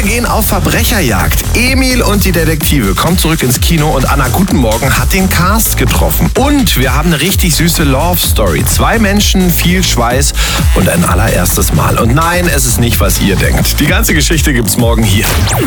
gehen auf Verbrecherjagd. Emil und die Detektive kommen zurück ins Kino und Anna Guten Morgen hat den Cast getroffen. Und wir haben eine richtig süße Love Story. 2 Menschen, viel Schweiß und ein allererstes Mal. Und nein, es ist nicht, was ihr denkt. Die ganze Geschichte gibt's morgen hier.